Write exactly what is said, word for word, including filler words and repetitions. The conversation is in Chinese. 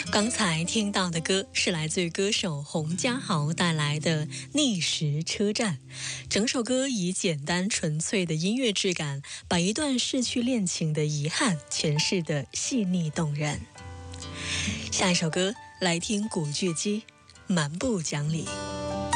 刚才听到的歌是来自于歌手洪嘉豪带来的《逆时车站》。整首歌以简单纯粹的音乐质感，把一段逝去恋情的遗憾诠释得细腻动人。下一首歌来听古巨基《蛮不讲理》。